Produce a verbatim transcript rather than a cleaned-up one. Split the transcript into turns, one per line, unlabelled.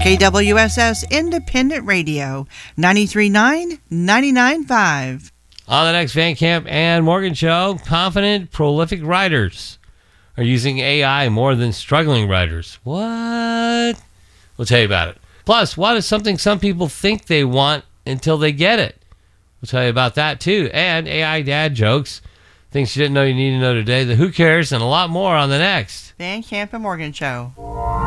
K W S S Independent Radio, ninety-three point nine, ninety-nine point five.
On the next Van Camp and Morgan show, confident, prolific writers are using A I more than struggling writers. What? We'll tell you about it. Plus, what is something some people think they want until they get it? We'll tell you about that, too. And A I dad jokes, things you didn't know you need to know today, the who cares, and a lot more on the next
Van Camp and Morgan Show.